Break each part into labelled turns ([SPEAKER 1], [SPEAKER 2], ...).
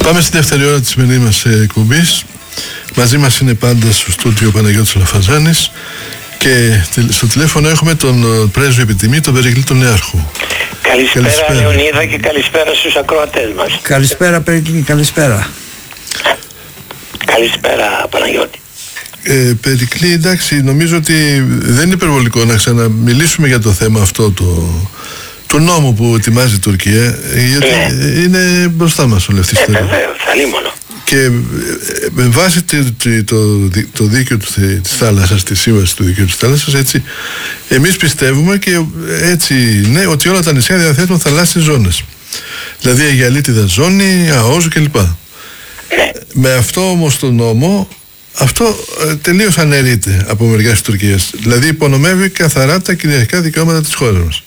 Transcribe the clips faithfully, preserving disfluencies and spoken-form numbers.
[SPEAKER 1] Πάμε στη δεύτερη ώρα της σημερινής μας εκπομπής. Μαζί μας είναι πάντα στο στούντιο ο Παναγιώτης Λαφαζάνης και στο τηλέφωνο έχουμε τον πρέσβη επιτιμή, τον Περικλή τον Νέαρχο.
[SPEAKER 2] Καλησπέρα, καλησπέρα Λεωνίδα, και καλησπέρα στους ακροατές μας.
[SPEAKER 3] Καλησπέρα Περικλή, καλησπέρα.
[SPEAKER 2] Καλησπέρα Παναγιώτη.
[SPEAKER 1] Ε, Περικλή, εντάξει, νομίζω ότι δεν είναι υπερβολικό να ξαναμιλήσουμε για το θέμα αυτό το, του νόμου που ετοιμάζει η Τουρκία, γιατί ναι. είναι μπροστά μας όλη αυτή η ιστορία.
[SPEAKER 2] Ε, βεβαίως, αλλήμονο.
[SPEAKER 1] Και με βάση το, το, το δίκαιο της θάλασσας, τη σύμβαση του δικαίου της θάλασσας, έτσι, εμείς πιστεύουμε και έτσι ναι, ότι όλα τα νησιά διαθέτουν θαλάσσιες ζώνες. Δηλαδή Αιγιαλίτιδα ζώνη, ΑΟΖ κλπ.
[SPEAKER 2] Ναι.
[SPEAKER 1] Με αυτό όμως το νόμο, αυτό ε, τελείως αναιρείται από μεριά της Τουρκίας. Δηλαδή υπονομεύει καθαρά τα κυριαρχικά δικαιώματα της χώρας μας.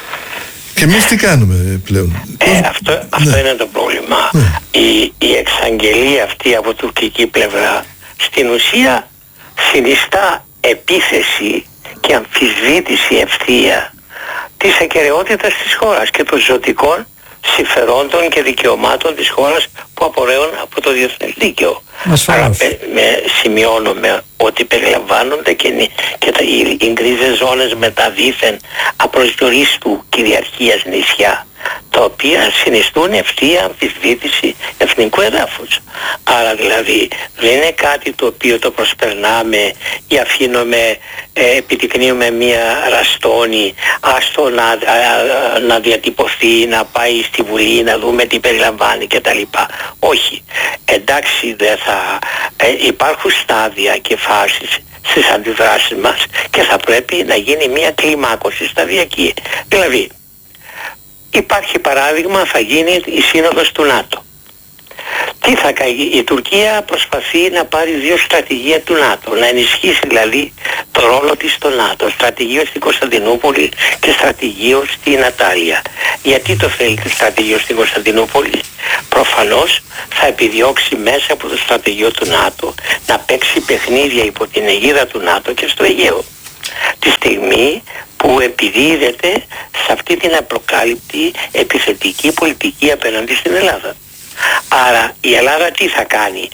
[SPEAKER 1] Και εμείς τι κάνουμε πλέον?
[SPEAKER 2] Ε, αυτό αυτό ναι. είναι το πρόβλημα.
[SPEAKER 1] Ναι.
[SPEAKER 2] Η, η εξαγγελία αυτή από τουρκική πλευρά στην ουσία συνιστά επίθεση και αμφισβήτηση ευθεία της ακεραιότητας της χώρας και των ζωτικών συμφερόντων και δικαιωμάτων της χώρας που απορρέουν από το διεθνές δίκαιο. Άρα με, σημειώνουμε ότι περιλαμβάνονται και, και τα, οι, οι γκρίζες ζώνες με τα δήθεν απροσδιορίστου κυριαρχίας νησιά, τα οποία συνιστούν ευθεία αμφισβήτηση εθνικού εδάφους. Άρα δηλαδή δεν είναι κάτι το οποίο το προσπερνάμε ή αφήνουμε, ε, επιδεικνύουμε μία ραστόνη, άστο να, α, να διατυπωθεί, να πάει στη Βουλή, να δούμε τι περιλαμβάνει κτλ. Όχι. Εντάξει, δεν θα ε, υπάρχουν στάδια και φάσεις στις αντιδράσεις μας και θα πρέπει να γίνει μία κλιμάκωση σταδιακή. Δηλαδή, υπάρχει παράδειγμα, θα γίνει η σύνοδος του ΝΑΤΟ. Τι θα κάνει? Η Τουρκία προσπαθεί να πάρει δύο στρατηγία του ΝΑΤΟ, να ενισχύσει δηλαδή το ρόλο της στο ΝΑΤΟ, στρατηγείο στην Κωνσταντινούπολη και στρατηγείο στην Ατάλια. Γιατί το θέλει το στρατηγείο στην Κωνσταντινούπολη? Προφανώς θα επιδιώξει μέσα από το στρατηγείο του ΝΑΤΟ να παίξει παιχνίδια υπό την αιγίδα του ΝΑΤΟ και στο Αιγαίο, τη στιγμή που επιδίδεται σε αυτή την απροκάλυπτη επιθετική πολιτική απέναντι στην Ελλάδα. Άρα η Ελλάδα τι θα κάνει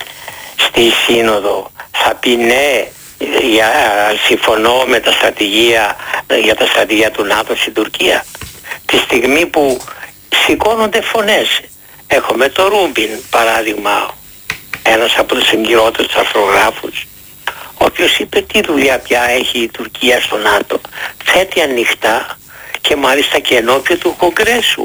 [SPEAKER 2] στη σύνοδο? Θα πει ναι, για, συμφωνώ με τα στρατηγία, για τα στρατηγία του ΝΑΤΟ στην Τουρκία, τη στιγμή που σηκώνονται φωνές. Έχουμε το Ρούμπιν παράδειγμα, ένας από τους εγκυρότερους αρθρογράφους, ο οποίος είπε τι δουλειά πια έχει η Τουρκία στο ΝΑΤΟ. Θέτει ανοιχτά και μάλιστα και ενώπιον του Κογκρέσου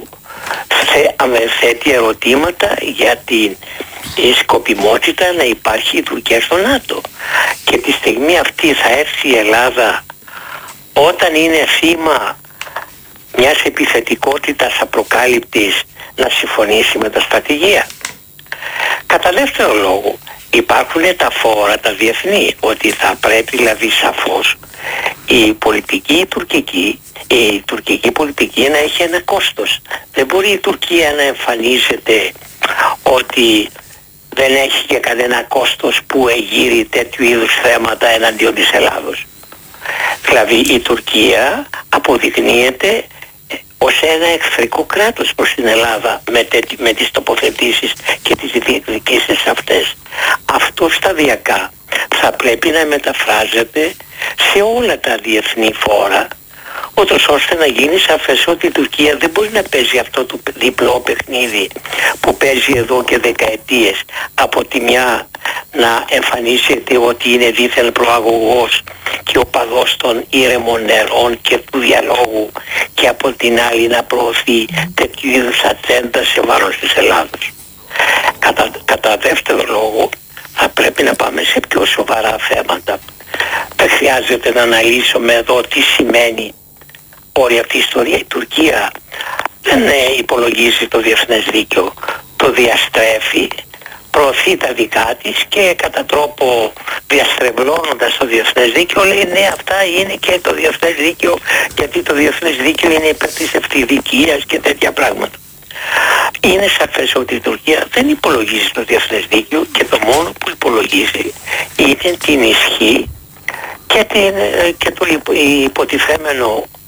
[SPEAKER 2] θέτει ερωτήματα για την σκοπιμότητα να υπάρχει η Τουρκία στο ΝΑΤΟ. Και τη στιγμή αυτή θα έρθει η Ελλάδα, όταν είναι θύμα μιας επιθετικότητας απροκάλυπτης, να συμφωνήσει με τα στρατηγία? Κατά δεύτερο λόγο, υπάρχουν τα φόρα τα διεθνή, ότι θα πρέπει δηλαδή σαφώς η πολιτική η τουρκική, η τουρκική πολιτική να έχει ένα κόστος. Δεν μπορεί η Τουρκία να εμφανίζεται ότι δεν έχει και κανένα κόστος που εγείρει τέτοιου είδους θέματα εναντίον της Ελλάδος. Δηλαδή η Τουρκία αποδεικνύεται ως ένα εχθρικό κράτος προς την Ελλάδα με, τε, με τις τοποθετήσεις και τις διεκδικήσεις αυτές. Αυτό σταδιακά θα πρέπει να μεταφράζεται σε όλα τα διεθνή φόρα, ούτως ώστε να γίνει σαφές ότι η Τουρκία δεν μπορεί να παίζει αυτό το διπλό παιχνίδι που παίζει εδώ και δεκαετίες. Από τη μια να εμφανίζεται ότι είναι δίθεν προαγωγός και οπαδός των ήρεμων νερών και του διαλόγου, και από την άλλη να προωθεί τέτοιου είδους ατζέντα σε βάρος της Ελλάδος. Κατά, κατά δεύτερο λόγο θα πρέπει να πάμε σε πιο σοβαρά θέματα. Δεν χρειάζεται να αναλύσουμε εδώ τι σημαίνει όλη αυτή η ιστορία. Η Τουρκία δεν υπολογίζει το διεθνές δίκαιο, το διαστρέφει, προωθεί τα δικά της και κατά τρόπο διαστρεβλώνοντας το διεθνές δίκαιο λέει ναι, αυτά είναι και το διεθνές δίκαιο, γιατί το διεθνές δίκαιο είναι υπέρ της ευθυδικίας και τέτοια πράγματα. Είναι σαφές ότι η Τουρκία δεν υπολογίζει το διεθνές δίκαιο και το μόνο που υπολογίζει είναι την ισχύ και, την, και το υποτιθέμενο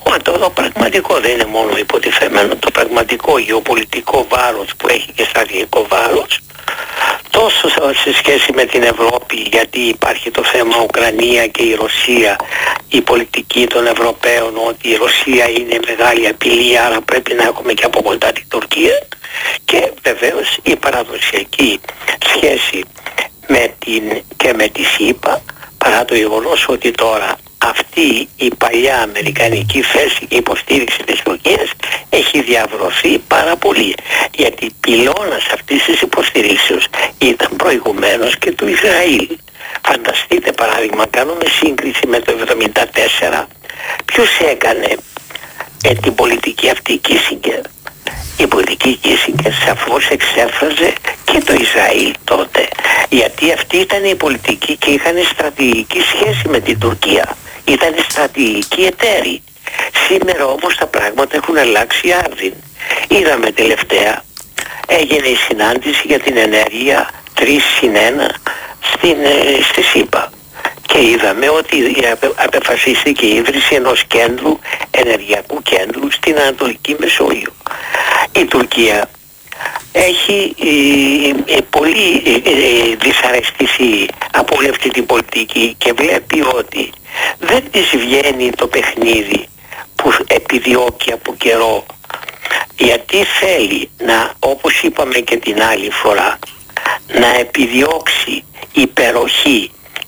[SPEAKER 2] Μα το, το πραγματικό δεν είναι μόνο υποτιθέμενο, το πραγματικό γεωπολιτικό βάρος που έχει και στρατηγικό βάρος, τόσο σε σχέση με την Ευρώπη, γιατί υπάρχει το θέμα Ουκρανία και η Ρωσία, η πολιτική των Ευρωπαίων ότι η Ρωσία είναι μεγάλη απειλή, άρα πρέπει να έχουμε και από κοντά την Τουρκία, και βεβαίως η παραδοσιακή σχέση με την, και με τη ΣΥΠΑ, παρά το γεγονός ότι τώρα αυτή η παλιά αμερικανική θέση και υποστήριξη της Τουρκίας έχει διαβρωθεί πάρα πολύ, γιατί πυλώνας αυτής της υποστηρίξεως ήταν προηγουμένως και του Ισραήλ. Φανταστείτε, παράδειγμα, κάνουμε σύγκριση με το εβδομήντα τέσσερα, ποιος έκανε ε, την πολιτική αυτή Κίσιγκερ? Η πολιτική Κίσιγκερ σαφώς εξέφραζε και το Ισραήλ τότε, γιατί αυτή ήταν η πολιτική και είχαν στρατηγική σχέση με την Τουρκία, ήταν στρατηγική εταίροι. Σήμερα όμως τα πράγματα έχουν αλλάξει άρδιν. Είδαμε τελευταία, έγινε η συνάντηση για την ενέργεια τρία συν ένα στην, στη ΣΥΠΑ, και είδαμε ότι απεφασίστηκε η ίδρυση ενός κέντρου, ενεργειακού κέντρου στην Ανατολική Μεσόγειο. Η Τουρκία έχει ε, ε, πολύ ε, ε, δυσαρεστήσει από όλη αυτή την πολιτική και βλέπει ότι δεν της βγαίνει το παιχνίδι που επιδιώκει από καιρό, γιατί θέλει να, όπως είπαμε και την άλλη φορά, να επιδιώξει υπεροχή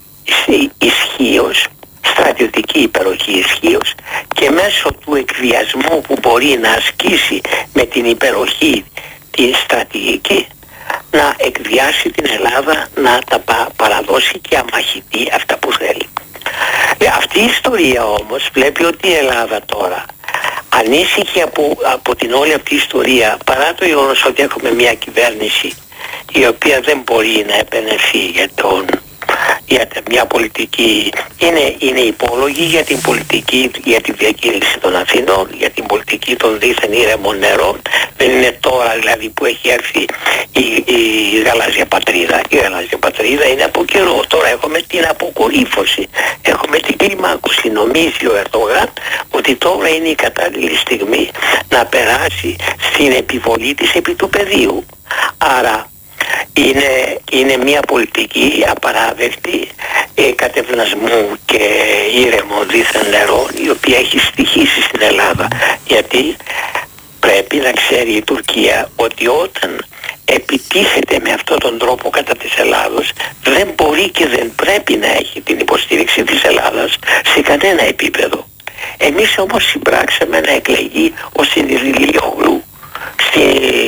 [SPEAKER 2] ισχύως, στρατιωτική υπεροχή ισχύως, και μέσω του εκβιασμού που μπορεί να ασκήσει με την υπεροχή την στρατηγική να εκβιάσει την Ελλάδα, να τα πα, παραδώσει και αμαχητεί αυτά που θέλει. Ε, αυτή η ιστορία όμως βλέπει ότι η Ελλάδα τώρα ανήσυχη από, από την όλη αυτή η ιστορία, παρά το γεγονός ότι έχουμε μια κυβέρνηση η οποία δεν μπορεί να επενεθεί για τον για μια πολιτική, είναι, είναι υπόλογη για την πολιτική, για τη διακήρυξη των Αθηνών, για την πολιτική των δίθεν ήρεμων νερών. Δεν είναι τώρα δηλαδή που έχει έρθει η, η γαλάζια πατρίδα. Η γαλάζια πατρίδα είναι από καιρό. Τώρα έχουμε την αποκορύφωση, έχουμε την κλιμάκωση. Νομίζει ο Ερντογάν ότι τώρα είναι η κατάλληλη στιγμή να περάσει στην επιβολή της επί του πεδίου. Άρα Είναι, είναι μια πολιτική απαράδεκτη ε, κατευνασμού και ήρεμων δίθεν νερών, η οποία έχει στοιχήσει στην Ελλάδα, γιατί πρέπει να ξέρει η Τουρκία ότι όταν επιτίθεται με αυτόν τον τρόπο κατά της Ελλάδος, δεν μπορεί και δεν πρέπει να έχει την υποστήριξη της Ελλάδας σε κανένα επίπεδο. Εμείς όμως συμπράξαμε να εκλεγεί ο Συνειδηλιόγλου στη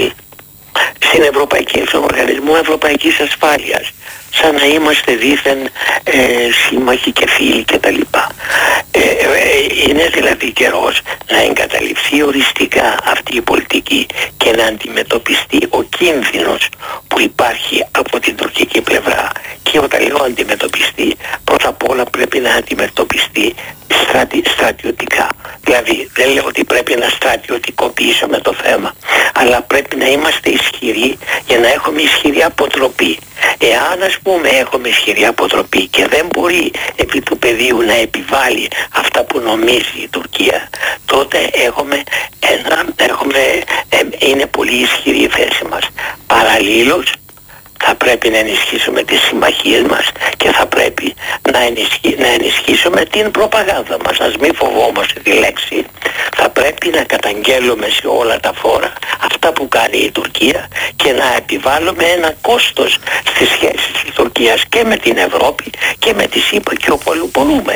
[SPEAKER 2] στην Ευρωπαϊκή, στον Οργανισμό Ευρωπαϊκής Ασφάλειας, σαν να είμαστε δήθεν ε, σύμμαχοι και φίλοι κτλ. Ε, ε, είναι δηλαδή καιρός να εγκαταλειφθεί οριστικά αυτή η πολιτική και να αντιμετωπιστεί ο κίνδυνος που υπάρχει από την τουρκική πλευρά. Και όταν λέω αντιμετωπιστεί, πρώτα απ' όλα πρέπει να αντιμετωπιστεί στρατι, στρατιωτικά. Δηλαδή δεν λέω ότι πρέπει να στρατιωτικοποιήσουμε το θέμα, αλλά πρέπει να είμαστε ισχυροί για να έχουμε ισχυρή αποτροπή. Εάν ας πούμε έχουμε ισχυρή αποτροπή και δεν μπορεί επί του πεδίου να επιβάλλει αυτά που νομίζει η Τουρκία, τότε έχουμε ένα, έχουμε, ε, είναι πολύ ισχυρή η θέση μας. Παραλλήλως θα πρέπει να ενισχύσουμε τις συμμαχίες μας και θα πρέπει να, ενισχύ, να ενισχύσουμε την προπαγάνδα μας. Ας μην φοβόμαστε τη λέξη. Θα πρέπει να καταγγέλουμε σε όλα τα φόρα αυτά που κάνει η Τουρκία και να επιβάλλουμε ένα κόστος στις σχέσεις της Τουρκίας και με την Ευρώπη και με τη ΣΥΠΑ και όπου αλλού μπορούμε.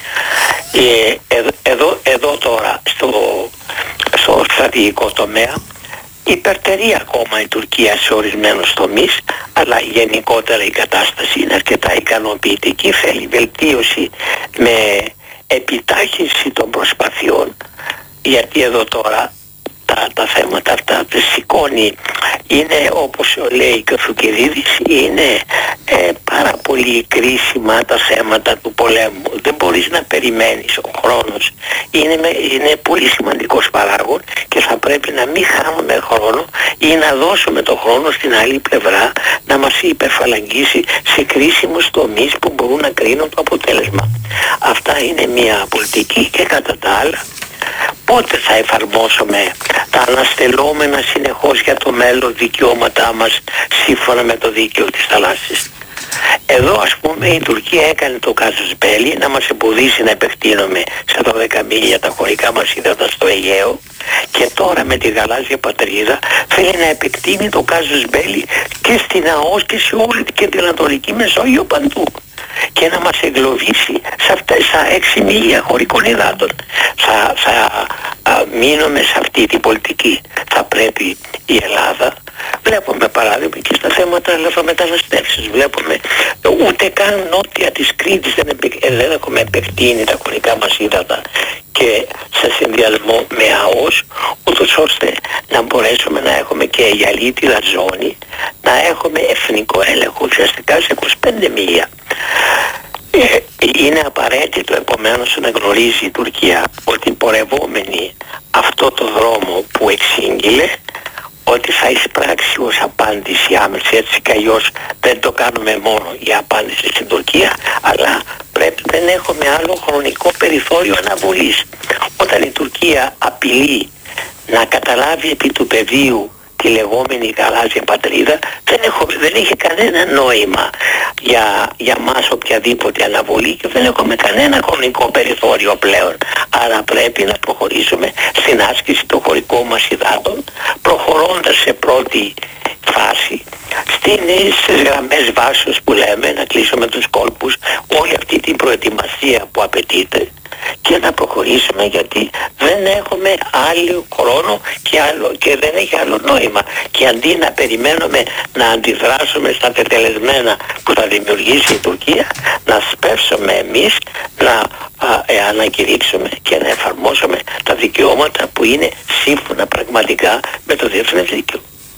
[SPEAKER 2] Ε, εδώ, εδώ, εδώ τώρα στο, στο στρατηγικό τομέα υπερτερεί ακόμα η Τουρκία σε ορισμένους τομείς, αλλά γενικότερα η κατάσταση είναι αρκετά ικανοποιητική. Θέλει βελτίωση με επιτάχυνση των προσπαθειών, γιατί εδώ τώρα τα, τα θέματα αυτά τα σηκώνει, είναι όπως λέει και ο Θουκυδίδης, είναι ε, πάρα πολύ κρίσιμα τα θέματα του πολέμου. Δεν μπορείς να περιμένεις, ο χρόνος είναι, είναι πολύ σημαντικός παράγον και θα πρέπει να μην χάνουμε χρόνο ή να δώσουμε το χρόνο στην άλλη πλευρά να μας υπερφαλαγγίσει σε κρίσιμους τομείς που μπορούν να κρίνουν το αποτέλεσμα. Αυτά είναι μια πολιτική, και κατά τα άλλα πότε θα εφαρμόσουμε τα αναστελόμενα συνεχώς για το μέλλον δικαιώματά μας σύμφωνα με το δίκαιο της θαλάσσης. Εδώ ας πούμε η Τουρκία έκανε το casus belli να μας εμποδίσει να επεκτείνουμε σε δώδεκα μίλια τα χωρικά μας ύδατα στο Αιγαίο, και τώρα με τη γαλάζια πατρίδα θέλει να επεκτείνει το casus belli και στην ΑΟΣ και σε όλη και την Ανατολική Μεσόγειο παντού, και να μας εγκλωβίσει σε αυτά στα έξι μίλια χωρικών υδάτων. Θα, θα α, μείνουμε σε αυτή την πολιτική. Θα πρέπει η Ελλάδα, βλέπουμε παράδειγμα και στα θέματα λαθρομεταναστεύσεις, βλέπουμε ούτε καν νότια της Κρήτης δεν, επε, δεν έχουμε επεκτείνει τα χωρικά μας ύδατα και σε συνδυασμό με ΑΟΣ, ούτως ώστε να μπορέσουμε να έχουμε και γυαλίτιδα ζώνη, να έχουμε εθνικό έλεγχο ουσιαστικά σε είκοσι πέντε μίλια. Ε, είναι απαραίτητο επομένως να γνωρίζει η Τουρκία ότι πορευόμενη αυτό το δρόμο που εξήγηλε, ότι θα εισπράξει ως απάντηση άμεση, έτσι κι αλλιώς δεν το κάνουμε μόνο για απάντηση στην Τουρκία, αλλά πρέπει, δεν έχουμε άλλο χρονικό περιθώριο αναβολής. Όταν η Τουρκία απειλεί να καταλάβει επί του πεδίου τη λεγόμενη γαλάζια πατρίδα, δεν, έχω, δεν έχει κανένα νόημα για, για μας οποιαδήποτε αναβολή, και δεν έχουμε κανένα χρονικό περιθώριο πλέον. Άρα πρέπει να προχωρήσουμε στην άσκηση των χωρικών μας υδάτων, προχωρώντας σε πρώτη φάση στις γραμμές βάσεως που λέμε, να κλείσουμε τους κόλπους, όλη αυτή την προετοιμασία που απαιτείται, και να προχωρήσουμε, γιατί δεν έχουμε άλλο χρόνο και, άλλο, και δεν έχει άλλο νόημα, και αντί να περιμένουμε να αντιδράσουμε στα τετελεσμένα που θα δημιουργήσει η Τουρκία, να σπεύσουμε εμείς να α, ε, ανακηρύξουμε και να εφαρμόσουμε τα δικαιώματα που είναι σύμφωνα πραγματικά με το διεθνές δίκαιο.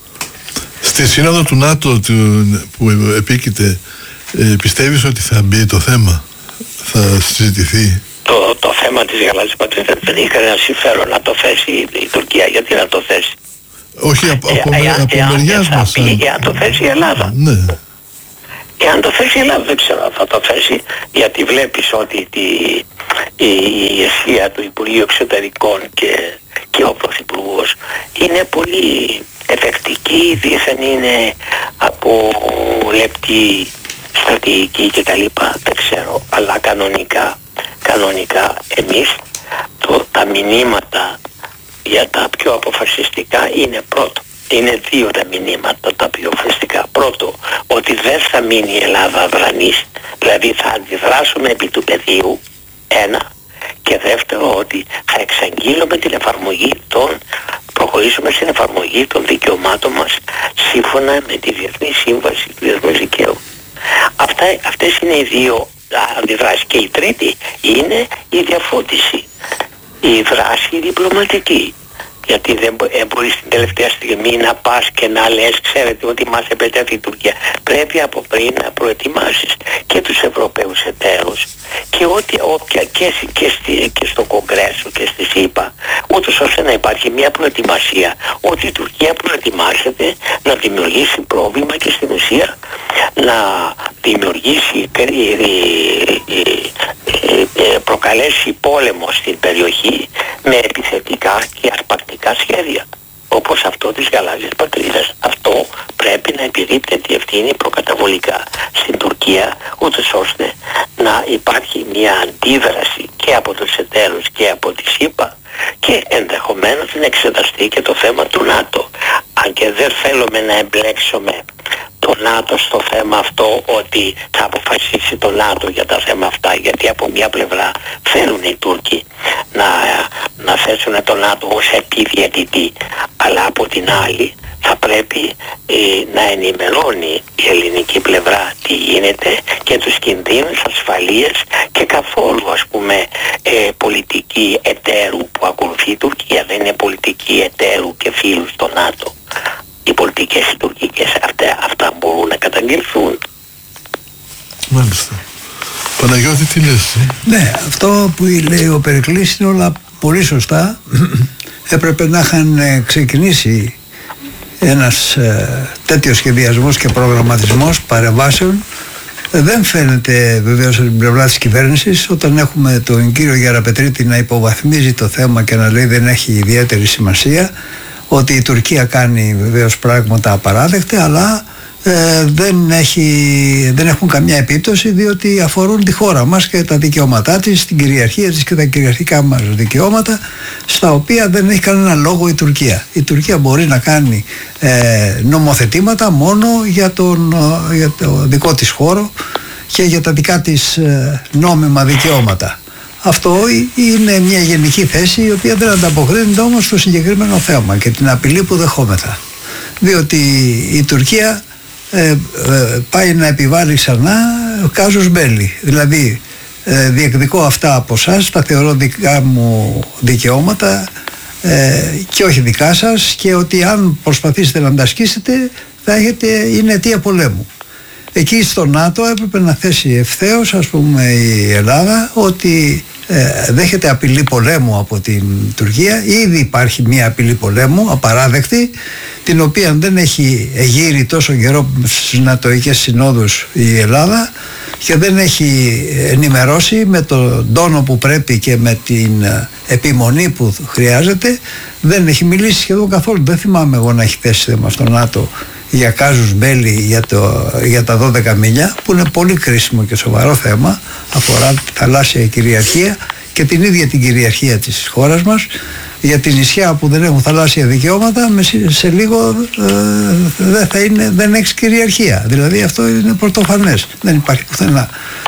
[SPEAKER 1] Στη σύνοδο του ΝΑΤΟ που επίκειται, ε, πιστεύεις ότι θα μπει το θέμα, θα συζητηθεί?
[SPEAKER 2] Το, το θέμα της γαλάζιας πατρίδας δεν έχει κανένα συμφέρον να το θέσει η, η Τουρκία. Γιατί να το θέσει?
[SPEAKER 1] Όχι, από, από, ε, από, από
[SPEAKER 2] εάν,
[SPEAKER 1] μεριάς
[SPEAKER 2] εάν,
[SPEAKER 1] μας.
[SPEAKER 2] Εάν, εάν το θέσει η Ελλάδα.
[SPEAKER 1] Ναι.
[SPEAKER 2] Εάν το θέσει η Ελλάδα δεν ξέρω αν θα το θέσει, γιατί βλέπεις ότι τη, η, η ηγεσία του Υπουργείου Εξωτερικών και, και ο Πρωθυπουργός είναι πολύ εφεκτική, δίθεν είναι από λεπτή στρατηγική κτλ. Δεν ξέρω, αλλά κανονικά Κανονικά εμείς το, τα μηνύματα για τα πιο αποφασιστικά είναι πρώτο. Είναι δύο τα μηνύματα τα πιο αποφασιστικά. Πρώτο, ότι δεν θα μείνει η Ελλάδα αδρανής, δηλαδή θα αντιδράσουμε επί του πεδίου, ένα. Και δεύτερο, ότι θα εξαγγείλουμε την εφαρμογή των, προχωρήσουμε στην εφαρμογή των δικαιωμάτων μας σύμφωνα με τη Διεθνή Σύμβαση του Διεθνούς Δικαίου. Αυτά, αυτές είναι οι δύο αντιδράσει. Και η τρίτη είναι η διαφώτιση, η δράση διπλωματική, γιατί δεν μπορεί στην τελευταία στιγμή να πας και να λες, ξέρετε ότι μας επετέθη η Τουρκία. Πρέπει από πριν να προετοιμάσεις και τους Ευρωπαίους εταίρους και ό,τι όποια και, και, στη, και στο Κογκρέσο και στη ΣΥΠΑ, ούτως ώστε να υπάρχει μια προετοιμασία ότι η Τουρκία προετοιμάζεται να δημιουργήσει πρόβλημα και στην ουσία να δημιουργήσει, προκαλέσει πόλεμο στην περιοχή με επιθετικά και αρπακτικά σχέδια, όπως αυτό της γαλάζιας πατρίδας. Αυτό πρέπει να επιρρύπτεται ευθύνη προκαταβολικά στην Τουρκία, ούτως ώστε να υπάρχει μια αντίδραση και από τους εταίρους και από τη ΣΥΠΑ, και ενδεχομένως να εξεταστεί και το θέμα του ΝΑΤΟ. Αν και δεν θέλουμε να εμπλέξουμε το ΝΑΤΟ στο θέμα αυτό, ότι θα αποφασίσει το ΝΑΤΟ για τα θέματα αυτά, γιατί από μια πλευρά θέλουν οι Τούρκοι να, να θέσουν το ΝΑΤΟ ως επιδιαιτητή, αλλά από την άλλη θα πρέπει ε, να ενημερώνει η ελληνική πλευρά τι γίνεται και τους κινδύνους ασφαλείας και καθόλου ας πούμε ε, πολιτική εταίρου που ακολουθεί η Τουρκία. Δεν είναι πολιτική εταίρου και φίλου στο ΝΑΤΟ. Οι πολιτικές οι τουρκικές αυτά, αυτά μπορούν να καταγγελθούν.
[SPEAKER 1] Μάλιστα. Παναγιώτη, τι λες?
[SPEAKER 3] Ναι, αυτό που λέει ο Περικλής είναι όλα πολύ σωστά. Έπρεπε να είχαν ξεκινήσει ένας ε, τέτοιος σχεδιασμός και προγραμματισμός παρεμβάσεων Δεν φαίνεται βεβαίως από την πλευρά της κυβέρνησης, όταν έχουμε τον κύριο Γεραπετρίτη να υποβαθμίζει το θέμα και να λέει δεν έχει ιδιαίτερη σημασία, ότι η Τουρκία κάνει βεβαίως πράγματα απαράδεκτα, αλλά ε, δεν, έχει, δεν έχουν καμιά επίπτωση, διότι αφορούν τη χώρα μας και τα δικαιώματά της, την κυριαρχία της και τα κυριαρχικά μας δικαιώματα, στα οποία δεν έχει κανένα λόγο η Τουρκία. Η Τουρκία μπορεί να κάνει ε, νομοθετήματα μόνο για, τον, για το δικό της χώρο και για τα δικά της ε, νόμιμα δικαιώματα. Αυτό είναι μια γενική θέση, η οποία δεν ανταποκρίνεται όμως στο συγκεκριμένο θέμα και την απειλή που δεχόμεθα. Διότι η Τουρκία ε, ε, πάει να επιβάλλει ξανά κάζους μπέλι. Δηλαδή ε, διεκδικώ αυτά από εσάς, τα θεωρώ δικά μου δικαιώματα ε, και όχι δικά σας, και ότι αν προσπαθήσετε να τα ασκήσετε θα έχετε, είναι αιτία πολέμου. Εκεί στο ΝΑΤΟ έπρεπε να θέσει ευθέως, ας πούμε, η Ελλάδα ότι ε, δέχεται απειλή πολέμου από την Τουρκία. Ήδη υπάρχει μια απειλή πολέμου απαράδεκτη, την οποία δεν έχει εγείρει τόσο καιρό στις νατοικές συνόδους η Ελλάδα και δεν έχει ενημερώσει με τον τόνο που πρέπει και με την επιμονή που χρειάζεται. Δεν έχει μιλήσει σχεδόν καθόλου. Δεν θυμάμαι εγώ να έχει θέσει θέμα στο ΝΑΤΟ για κάζους μπέλι για, το, για τα δώδεκα μίλια, που είναι πολύ κρίσιμο και σοβαρό θέμα, αφορά τη θαλάσσια κυριαρχία και την ίδια την κυριαρχία της χώρας μας. Για την νησιά που δεν έχουν θαλάσσια δικαιώματα, σε λίγο ε, δεν θα είναι, δεν έχεις κυριαρχία. Δηλαδή αυτό είναι πρωτοφανές, δεν υπάρχει πουθενά.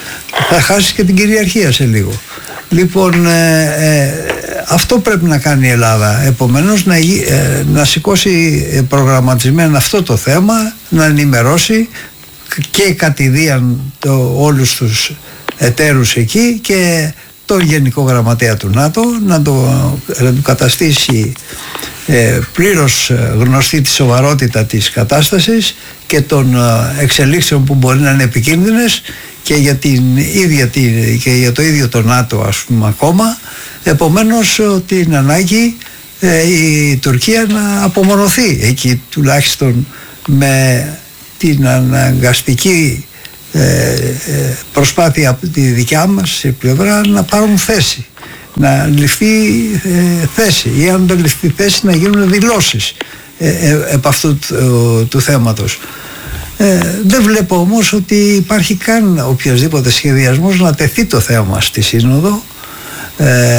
[SPEAKER 3] Θα χάσεις και την κυριαρχία σε λίγο. Λοιπόν, ε, ε, αυτό πρέπει να κάνει η Ελλάδα. Επομένως να, ε, να σηκώσει προγραμματισμένα αυτό το θέμα, να ενημερώσει και κατηδίαν το, όλους τους εταίρους εκεί και τον Γενικό Γραμματέα του ΝΑΤΟ, να το, να το καταστήσει ε, πλήρως γνωστή τη σοβαρότητα της κατάστασης και των ε, εξελίξεων που μπορεί να είναι επικίνδυνες και για, την ίδια, και για το ίδιο το ΝΑΤΟ, ας πούμε, ακόμα. Επομένως την ανάγκη ε, η Τουρκία να απομονωθεί εκεί, τουλάχιστον με την αναγκαστική ε, ε, προσπάθεια από τη δικιά μας πλευρά να πάρουν θέση, να ληφθεί ε, θέση, ή αν δεν ληφθεί θέση να γίνουν δηλώσεις ε, ε, επ' αυτού του, του θέματος. Ε, δεν βλέπω όμως ότι υπάρχει καν οποιοδήποτε σχεδιασμός να τεθεί το θέμα στη Σύνοδο, ε,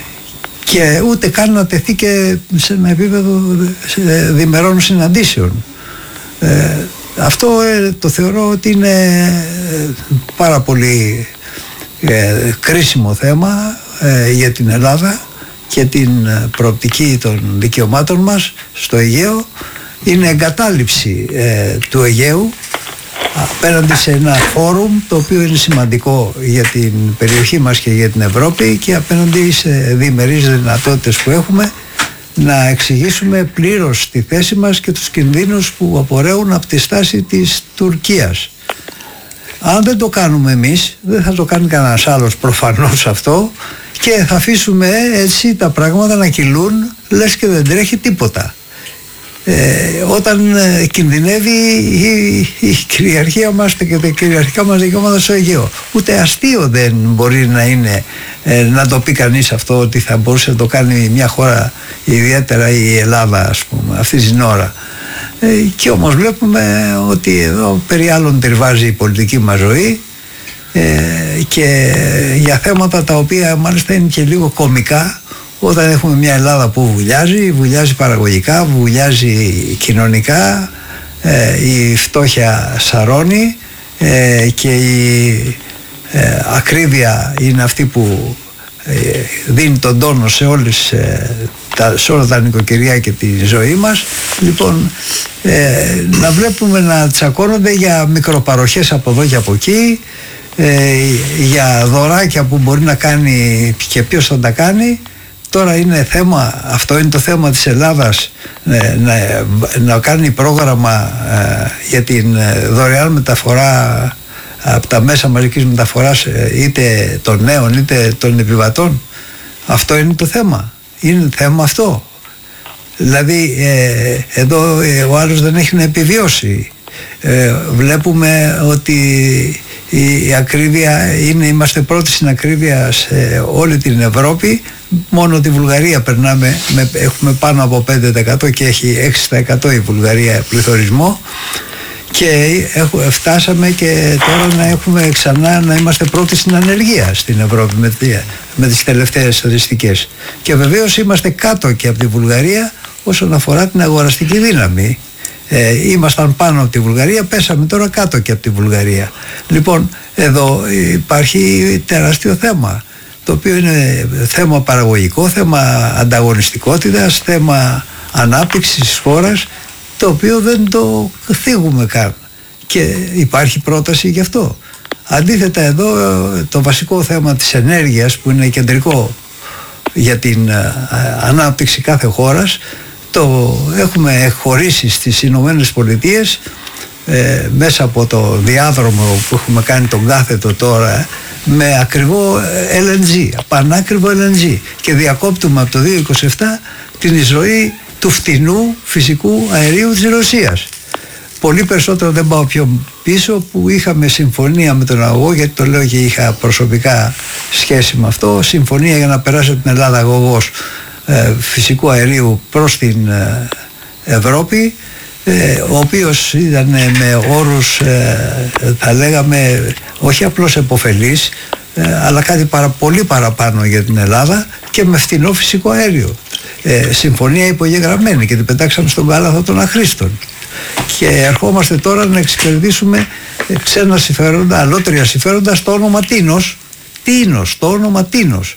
[SPEAKER 3] και ούτε καν να τεθεί και σε ένα επίπεδο διμερών συναντήσεων. Ε, αυτό ε, το θεωρώ ότι είναι πάρα πολύ ε, κρίσιμο θέμα ε, για την Ελλάδα και την προοπτική των δικαιωμάτων μας στο Αιγαίο. Είναι εγκατάλειψη ε, του Αιγαίου απέναντι σε ένα φόρουμ το οποίο είναι σημαντικό για την περιοχή μας και για την Ευρώπη, και απέναντι σε διμερείς δυνατότητες που έχουμε να εξηγήσουμε πλήρως τη θέση μας και τους κινδύνους που απορρέουν από τη στάση της Τουρκίας. Αν δεν το κάνουμε εμείς, δεν θα το κάνει κανένας άλλος προφανώς αυτό, και θα αφήσουμε έτσι τα πράγματα να κυλούν λες και δεν τρέχει τίποτα. Ε, όταν ε, κινδυνεύει η, η κυριαρχία μας και τα κυριαρχικά μας δικαιώματα στο Αιγαίο. Ούτε αστείο δεν μπορεί να είναι ε, να το πει κανείς αυτό, ότι θα μπορούσε να το κάνει μια χώρα, ιδιαίτερα η Ελλάδα, ας πούμε, αυτή την ώρα. Ε, και όμως βλέπουμε ότι εδώ περί άλλων τριβάζει η πολιτική μας ζωή, ε, και για θέματα τα οποία μάλιστα είναι και λίγο κωμικά. Όταν έχουμε μια Ελλάδα που βουλιάζει, βουλιάζει παραγωγικά, βουλιάζει κοινωνικά, ε, η φτώχεια σαρώνει, ε, και η ε, ακρίβεια είναι αυτή που ε, δίνει τον τόνο σε, όλες, ε, τα, σε όλα τα νοικοκυριά και τη ζωή μας. Λοιπόν, ε, να βλέπουμε να τσακώνονται για μικροπαροχές από εδώ και από εκεί, ε, για δωράκια που μπορεί να κάνει και ποιος θα τα κάνει. Τώρα είναι θέμα, αυτό είναι το θέμα της Ελλάδας, ε, να, να κάνει πρόγραμμα ε, για την δωρεάν μεταφορά από τα μέσα μαζικής μεταφοράς, ε, είτε των νέων είτε των επιβατών. Αυτό είναι το θέμα. Είναι θέμα αυτό. Δηλαδή ε, εδώ ε, ο άλλος δεν έχει να επιβιώσει. Ε, βλέπουμε ότι Η, η ακρίβεια είναι, είμαστε πρώτοι στην ακρίβεια σε όλη την Ευρώπη. Μόνο τη Βουλγαρία περνάμε, με, έχουμε πάνω από πέντε τοις εκατό και έχει έξι τοις εκατό η Βουλγαρία πληθωρισμό. Και έχουμε, φτάσαμε και τώρα να έχουμε ξανά να είμαστε πρώτοι στην ανεργία στην Ευρώπη με, με τις τελευταίες στατιστικές. Και βεβαίως είμαστε κάτω και από τη Βουλγαρία όσον αφορά την αγοραστική δύναμη. Ε, ήμασταν πάνω από τη Βουλγαρία, πέσαμε τώρα κάτω και από τη Βουλγαρία. Λοιπόν, εδώ υπάρχει τεράστιο θέμα, το οποίο είναι θέμα παραγωγικό, θέμα ανταγωνιστικότητας, θέμα ανάπτυξης της χώρας, το οποίο δεν το θίγουμε καν και υπάρχει πρόταση γι' αυτό. Αντίθετα, εδώ το βασικό θέμα της ενέργειας, που είναι κεντρικό για την ανάπτυξη κάθε χώρας, το έχουμε χωρίσει στις Ηνωμένες Πολιτείες ε, μέσα από το διάδρομο που έχουμε κάνει τον κάθετο τώρα, με ακριβό ελ εν τζι, πανάκριβο ελ εν τζι, και διακόπτουμε από το δύο χιλιάδες είκοσι επτά την εισρωή του φτηνού φυσικού αερίου της Ρωσίας. Πολύ περισσότερο δεν πάω πιο πίσω, που είχαμε συμφωνία με τον αγωγό, γιατί το λέω και είχα προσωπικά σχέση με αυτό, συμφωνία για να περάσει από την Ελλάδα αγωγός ε, φυσικού αερίου προς την ε, Ευρώπη, ε, ο οποίος ήταν με όρους ε, θα λέγαμε όχι απλώς επωφελής, ε, αλλά κάτι παρα, πολύ παραπάνω για την Ελλάδα και με φτηνό φυσικό αέριο. Ε, συμφωνία υπογεγραμμένη και την πετάξαμε στον κάλαθο των αχρήστων. Και ερχόμαστε τώρα να εξυπηρετήσουμε ξένα συμφέροντα, αλότρια συμφέροντα, στο όνομα Τίνος. Τίνος, το όνομα Τίνος.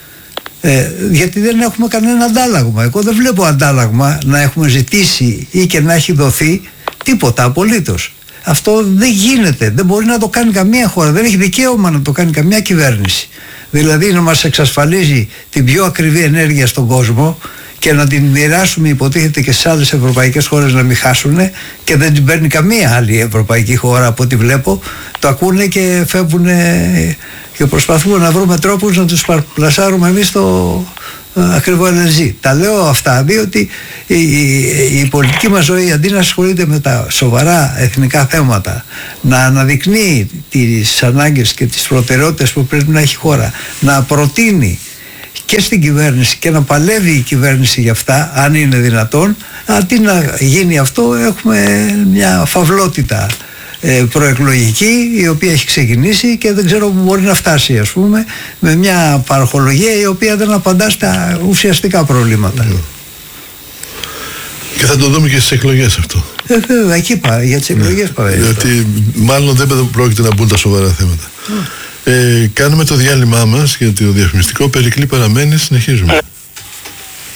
[SPEAKER 3] Ε, γιατί δεν έχουμε κανένα αντάλλαγμα. Εγώ δεν βλέπω αντάλλαγμα να έχουμε ζητήσει ή και να έχει δοθεί τίποτα απολύτως. Αυτό δεν γίνεται. Δεν μπορεί να το κάνει καμία χώρα. Δεν έχει δικαίωμα να το κάνει καμία κυβέρνηση. Δηλαδή να μας εξασφαλίζει την πιο ακριβή ενέργεια στον κόσμο και να την μοιράσουμε, υποτίθεται, και στις άλλες ευρωπαϊκές χώρες να μην χάσουν, και δεν την παίρνει καμία άλλη ευρωπαϊκή χώρα από ό,τι βλέπω. Το ακούνε και φεύγουν και προσπαθούμε να βρούμε τρόπους να τους πλασάρουμε εμείς το ακριβό ελ εν τζι. Τα λέω αυτά διότι η, η, η πολιτική μας ζωή, αντί να ασχολείται με τα σοβαρά εθνικά θέματα, να αναδεικνύει τις ανάγκες και τις προτεραιότητες που πρέπει να έχει η χώρα, να προτείνει και στην κυβέρνηση και να παλεύει η κυβέρνηση για αυτά, αν είναι δυνατόν, αντί να γίνει αυτό, έχουμε μια φαυλότητα ε, προεκλογική, η οποία έχει ξεκινήσει και δεν ξέρω που μπορεί να φτάσει, ας πούμε, με μια παραχολογία η οποία δεν απαντά στα ουσιαστικά προβλήματα. Mm.
[SPEAKER 1] Και θα το δούμε και στις εκλογές αυτό.
[SPEAKER 3] Ε, βέβαια, εκεί πάει, για τις εκλογές yeah. πάει.
[SPEAKER 1] Γιατί μάλλον δεν πρόκειται να μπουν τα σοβαρά θέματα. Mm. Ε, κάνουμε το διάλειμμά μας, γιατί το διαφημιστικό Περικλή παραμένει, συνεχίζουμε.